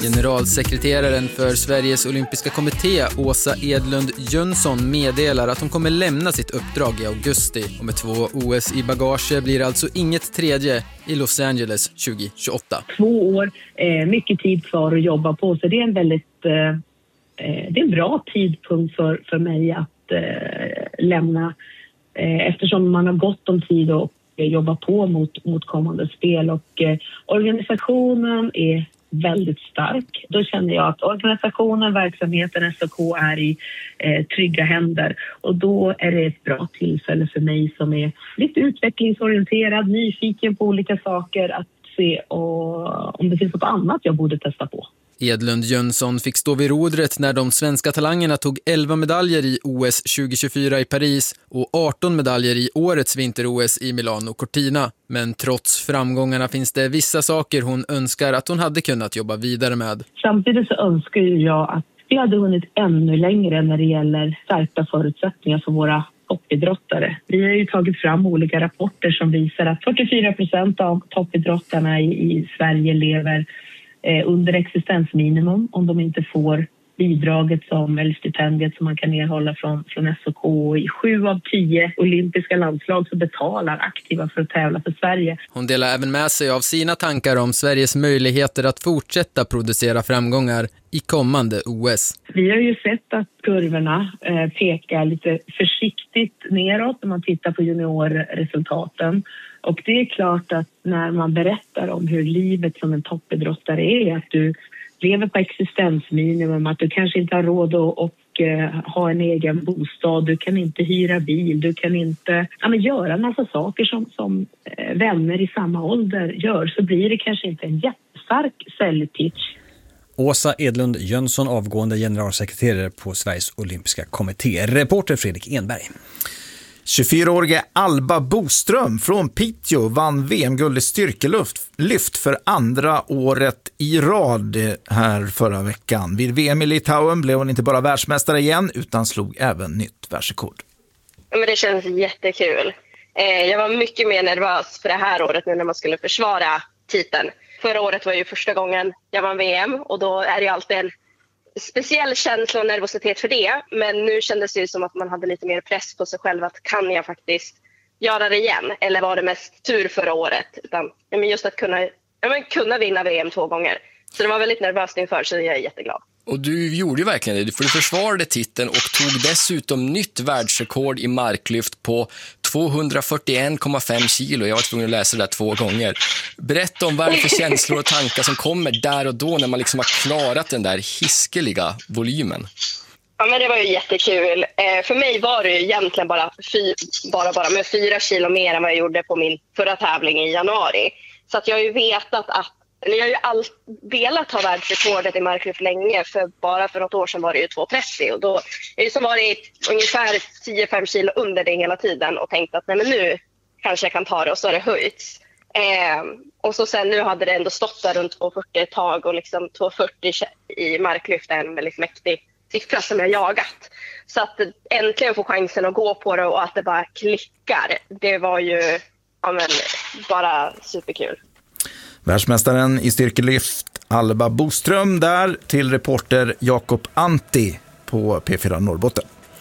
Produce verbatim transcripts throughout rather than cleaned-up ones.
Generalsekreteraren för Sveriges olympiska kommitté, Åsa Edlund Jönsson, meddelar att hon kommer lämna sitt uppdrag i augusti. Och med två O S i bagage blir alltså inget tredje i Los Angeles tjugo tjugoåtta. Två år, eh, mycket tid kvar att jobba på, så det är en väldigt eh, det är en bra tidpunkt för, för mig att eh, lämna eh, eftersom man har gott om tid att eh, jobba på mot, mot kommande spel, och eh, organisationen är väldigt stark. Då känner jag att organisationen, verksamheten, S O K är i eh, trygga händer, och då är det ett bra tillfälle för mig som är lite utvecklingsorienterad, nyfiken på olika saker, att se och, om det finns något annat jag borde testa på. Edlund Jönsson fick stå vid rodret när de svenska talangerna tog elva medaljer i O S tjugo tjugofyra i Paris och arton medaljer i årets vinter-O S i Milano Cortina. Men trots framgångarna finns det vissa saker hon önskar att hon hade kunnat jobba vidare med. Samtidigt så önskar jag att vi hade hunnit ännu längre när det gäller stärkta förutsättningar för våra toppidrottare. Vi har ju tagit fram olika rapporter som visar att fyrtiofyra procent av toppidrottarna i, i Sverige lever under existensminimum om de inte får bidraget som, eller stipendiet som man kan erhålla från, från S O K. I sju av tio olympiska landslag så betalar aktiva för att tävla för Sverige. Hon delar även med sig av sina tankar om Sveriges möjligheter att fortsätta producera framgångar i kommande O S. Vi har ju sett att kurvorna eh, pekar lite försiktigt neråt när man tittar på juniorresultaten. Och det är klart att när man berättar om hur livet som en toppidrottare är, att du lever på existensminimum, att du kanske inte har råd att och, uh, ha en egen bostad, du kan inte hyra bil, du kan inte ja, men göra en massa saker som, som uh, vänner i samma ålder gör, så blir det kanske inte en jättestark säljpitch. Åsa Edlund Jönsson, avgående generalsekreterare på Sveriges olympiska kommitté. Reporter Fredrik Enberg. tjugofyraåriga Alba Boström från Piteå vann V M-guld i styrkelyft för andra året i rad här förra veckan. Vid V M i Litauen blev hon inte bara världsmästare igen utan slog även nytt världsrekord. Men det känns jättekul. Jag var mycket mer nervös för det här året nu när man skulle försvara titeln. Förra året var ju första gången jag vann V M, och då är det alltid en speciell känsla och nervositet för det. Men nu kändes det ju som att man hade lite mer press på sig själv, att kan jag faktiskt göra det igen? Eller var det mest tur förra året? Utan, men just att kunna, ja, men kunna vinna V M två gånger. Så det var väldigt nervöst inför, så jag är jätteglad. Och du gjorde ju verkligen det, för du försvarade titeln och tog dessutom nytt världsrekord i marklyft på tvåhundrafyrtioen komma fem kilo. Jag var tvungen att läsa det där två gånger. Berätta om vad det är för känslor och tankar som kommer där och då när man liksom har klarat den där hiskeliga volymen. Ja, men det var ju jättekul. Eh, för mig var det ju egentligen bara, fy, bara, bara med fyra kilo mer än vad jag gjorde på min förra tävling i januari. Så att jag har ju vetat att Eller jag har ju allt velat ha världsrekordet i marklyft länge, för bara för något år sedan var det ju två trettio, och då är det som varit ungefär tio till femton kilo under det hela tiden och tänkt att nej, men nu kanske jag kan ta det, och så har det höjts. Eh, och så sen nu hade det ändå stått där runt två fyrtio ett tag, och liksom två fyrtio i marklyft är en väldigt mäktig siffra som jag jagat. Så att äntligen få chansen att gå på det och att det bara klickar, det var ju ja, men, bara superkul. Världsmästaren i styrkelyft Alba Boström där till reporter Jakob Antti på P fyra Norrbotten.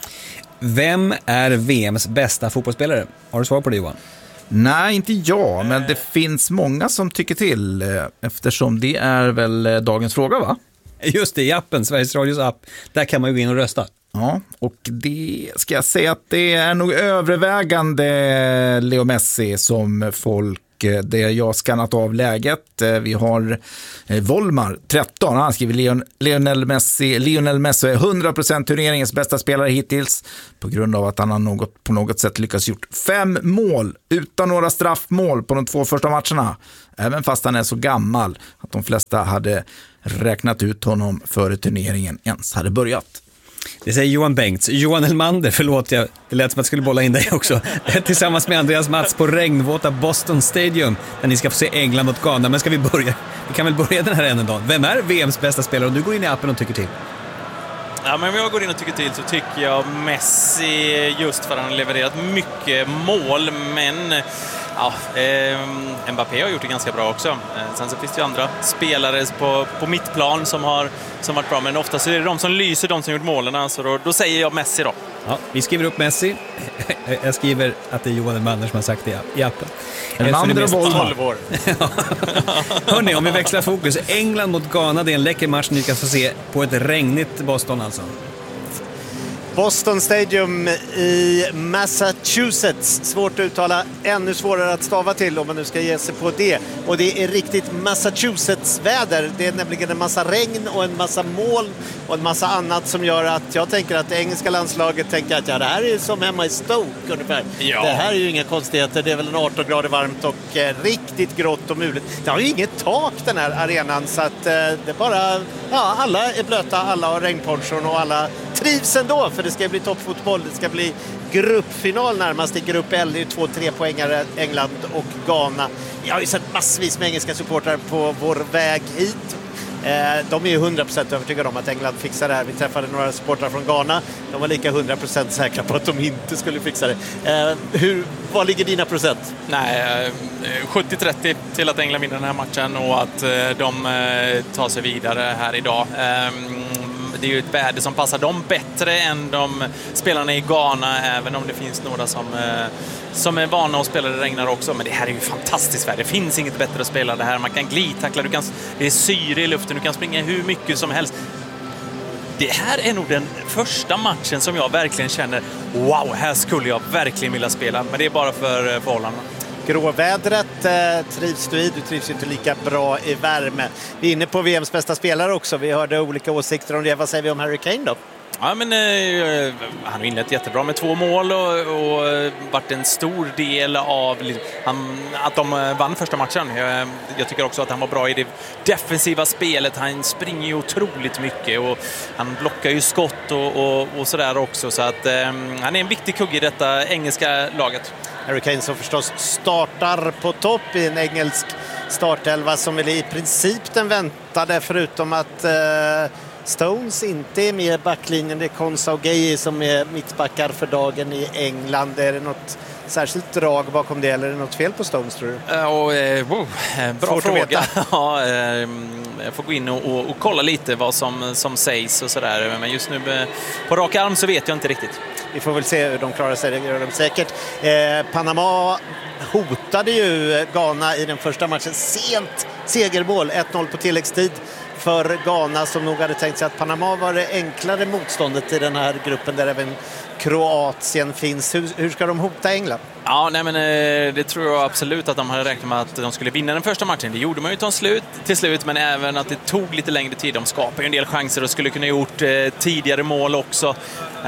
Vem är V M:s bästa fotbollsspelare? Har du svar på det, Johan? Nej, inte jag, men det finns många som tycker till, eftersom det är väl dagens fråga, va? Just det, i appen, Sveriges Radios app. Där kan man ju gå in och rösta. Ja, och det ska jag säga att det är nog övervägande Leo Messi som folk, det jag skannat av läget. Vi har Volmar tretton, han skriver Leon, Lionel Messi Lionel Messi är hundra procent turneringens bästa spelare hittills på grund av att han har något, på något sätt lyckats gjort fem mål utan några straffmål på de två första matcherna, även fast han är så gammal att de flesta hade räknat ut honom före turneringen ens hade börjat. Det säger Johan Bengts. Johan Elmander, förlåt, jag, det lät som att jag skulle bolla in dig också. Tillsammans med Andreas Mats på regnvåta Boston Stadium, där ni ska få se England mot Ghana. Men ska vi börja? Vi kan väl börja den här änden då. Vem är V M:s bästa spelare? Och du går in i appen och tycker till. Ja, men om jag går in och tycker till så tycker jag Messi, just för att han har levererat mycket mål. Men Ja, eh, Mbappé har gjort det ganska bra också. Eh, sen så finns det ju andra spelare på, på mittplan som har som varit bra, men oftast är det de som lyser, de som gjort målen, så då, då säger jag Messi då. Ja, vi skriver upp Messi. Jag skriver att det är Johan Elmander som har sagt det i appen. Elmander och tolv år. Hörrni, om vi växlar fokus. England mot Ghana, det är en läcker match ni ska få se på ett regnigt Boston alltså. Boston Stadium i Massachusetts. Svårt att uttala, ännu svårare att stava till om man nu ska ge sig på det. Och det är riktigt Massachusetts-väder. Det är nämligen en massa regn och en massa moln och en massa annat som gör att jag tänker att det engelska landslaget tänker att ja, det här är som hemma i Stoke ungefär. Ja. Det här är ju inga konstigheter. Det är väl en arton grader varmt och eh, riktigt grått och muligt. Det har ju inget tak den här arenan, så att eh, det är bara, ja, alla är blöta, alla har regnponchon och alla trivs ändå, för det ska bli toppfotboll. Det ska bli gruppfinal närmast. I grupp L, det är ju två tre poängare, England och Ghana. Jag har ju sett massvis med engelska supportrar på vår väg hit. De är ju hundra procent övertygade om att England fixar det här. Vi träffade några supportrar från Ghana. De var lika hundra procent säkra på att de inte skulle fixa det. Hur, vad ligger dina procent? Nej, sjuttio trettio till att England vinner den här matchen och att de tar sig vidare här idag. Det är ju ett värde som passar dem bättre än de spelarna i Ghana, även om det finns några som, som är vana att spela det regnar också. Men det här är ju fantastiskt värde. Det finns inget bättre att spela det här. Man kan glidtackla, du kan, det är syre i luften, du kan springa hur mycket som helst. Det här är nog den första matchen som jag verkligen känner, wow, här skulle jag verkligen vilja spela. Men det är bara för förhållandena. Gråvädret eh, trivs du i. Du trivs ju inte lika bra i värme. Vi är inne på V M:s bästa spelare också. Vi hörde olika åsikter om det. Vad säger vi om Harry Kane då? Ja, men eh, han har inlett jättebra med två mål och, och varit en stor del av han, att de vann första matchen. Jag, jag tycker också att han var bra i det defensiva spelet. Han springer ju otroligt mycket och han blockar ju skott och, och, och sådär också. Så att eh, han är en viktig kugg i detta engelska laget. Harry Kane som förstås startar på topp i en engelsk startelva som väl i princip den väntade, förutom att eh, Stones inte är med i backlinjen. Det är Konsa och Gueye som är mittbackar för dagen i England. Är det något särskilt drag bakom det, eller är det något fel på Stones, tror du? Uh, och, uh, wow, bra Svårt fråga. Ja, uh, jag får gå in och, och, och kolla lite vad som, som sägs och sådär. Men just nu uh, på rak arm så vet jag inte riktigt. Vi får väl se hur de klarar sig, det gör de säkert. Eh, Panama hotade ju Ghana i den första matchen. Sent segermål, ett noll på tilläggstid för Ghana, som nog hade tänkt sig att Panama var det enklare motståndet i den här gruppen där även Kroatien finns. Hur, hur ska de hota England? Ja, nej, men eh, det tror jag absolut att de hade räknat med att de skulle vinna den första matchen. Det gjorde man ju till slut, till slut, men även att det tog lite längre tid. De skapade ju en del chanser och skulle kunna gjort eh, tidigare mål också.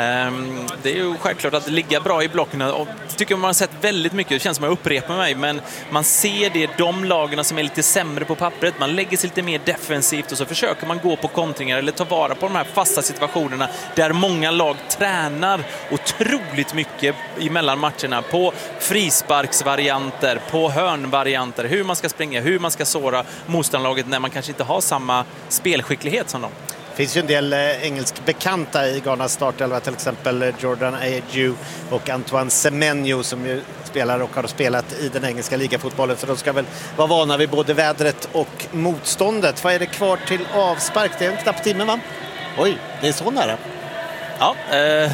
Um, det är ju självklart att ligga bra i blocken, och tycker man har sett väldigt mycket. Det känns som att jag upprepar mig, men man ser det, de lagarna som är lite sämre på pappret. Man lägger sig lite mer defensivt och så försöker man gå på kontringar eller ta vara på de här fasta situationerna där många lag tränar otroligt mycket emellan matcherna på frisparksvarianter, på hörnvarianter, hur man ska springa, hur man ska såra motståndarlaget när man kanske inte har samma spelskicklighet som dem. Det finns ju en del eh, engelsk bekanta i Ghanas startelva, till exempel Jordan Ayew och Antoine Semenyo, som ju spelar och har spelat i den engelska ligafotbollen, så de ska väl vara vana vid både vädret och motståndet. Vad är det kvar till avspark? Det är en knapp timme, va? Oj, det är så nära. Ja, eh,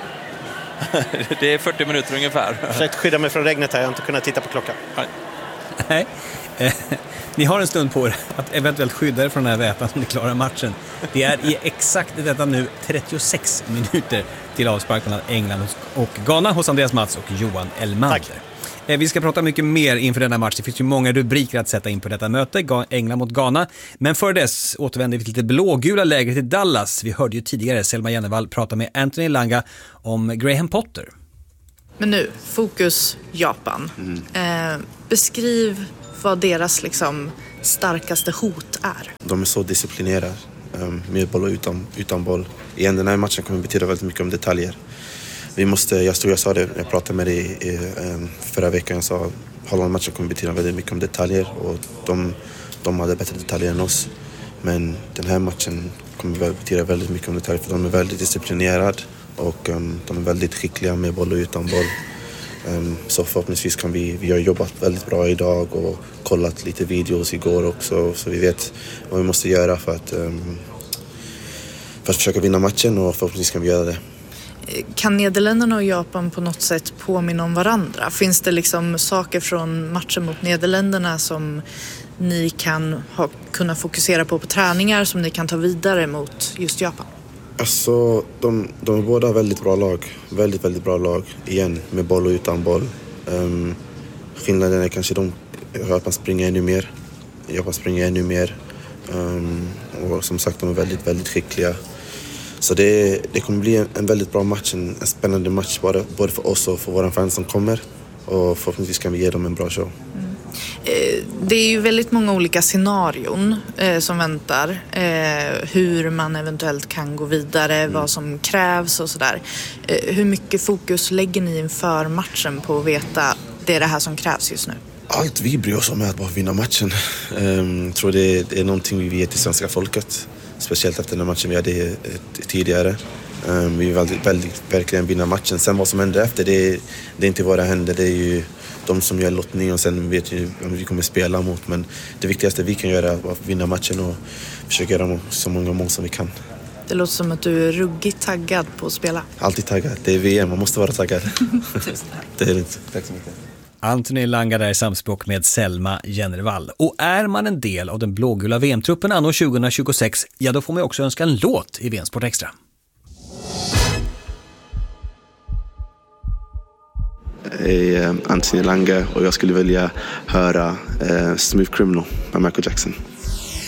det är fyrtio minuter ungefär. Jag försökte skydda mig från regnet här, jag har inte kunnat titta på klockan. Nej. Ni har en stund på er att eventuellt skydda er från den här vätan som ni klarar matchen. Det är i exakt detta nu trettiosex minuter till avspark mellan England och Ghana hos Andreas Mats och Johan Elmander. Tack. Vi ska prata mycket mer inför denna match. Det finns ju många rubriker att sätta in på detta möte, England mot Ghana. Men för dess återvänder vi till lite blågula lägret i Dallas. Vi hörde ju tidigare Selma Jennevall prata med Anthony Langa om Graham Potter. Men nu, fokus Japan. Mm. Eh, beskriv vad deras liksom starkaste hot är. De är så disciplinerade, med boll och utan, utan boll. Igen, den här matchen kommer betyda väldigt mycket om detaljer. Vi måste, jag tror jag sa det, jag pratade med dig förra veckan, jag sa Holland-matchen kommer betyda väldigt mycket om detaljer, och de, de hade bättre detaljer än oss. Men den här matchen kommer betyda väldigt mycket om detaljer, för de är väldigt disciplinerade och um, de är väldigt skickliga med boll och utan boll. Um, så förhoppningsvis kan vi, vi har jobbat väldigt bra idag och kollat lite videos igår också, så vi vet vad vi måste göra för att, um, för att försöka vinna matchen, och förhoppningsvis kan vi göra det. Kan Nederländerna och Japan på något sätt påminna om varandra? Finns det liksom saker från matchen mot Nederländerna som ni kan ha, kunna fokusera på på träningar som ni kan ta vidare mot just Japan? Alltså, de, de är båda väldigt bra lag. Väldigt, väldigt bra lag. Igen, med boll och utan boll. Um, skillnaden är kanske de Japan springer ännu mer. Japan springer ännu mer. Um, och som sagt, de är väldigt, väldigt skickliga. Så det, det kommer bli en, en väldigt bra match, en, en spännande match både, både för oss och för våra fans som kommer. Och förhoppningsvis kan vi ge dem en bra show. Mm. Eh, det är ju väldigt många olika scenarion eh, som väntar. Eh, hur man eventuellt kan gå vidare, mm. vad som krävs och sådär. Eh, hur mycket fokus lägger ni inför matchen på att veta det är det här som krävs just nu? Allt vi bryr oss om är att bara vinna matchen. Jag um, tror det, det är någonting vi ger till svenska folket. Speciellt efter den matchen vi hade tidigare. Um, vi vill väldigt, väldigt, verkligen vinna matchen. Sen vad som händer efter, det är, det är inte våra händer. Det är ju de som gör lottning och sen vet ju vem vi kommer spela mot. Men det viktigaste vi kan göra är att vinna matchen och försöka göra så många mål som vi kan. Det låter som att du är ruggigt taggad på att spela. Alltid taggad. Det är V M, man måste vara taggad. Det är det. Tack så mycket. Anthony Elanga där i samspråk med Selma Jennervall. Och är man en del av den blågula V M-truppen anno tjugohundratjugosex, ja då får man också önska en låt i V M-sport extra. Hej, Anthony Elanga, och jag skulle vilja höra uh, Smooth Criminal med Michael Jackson.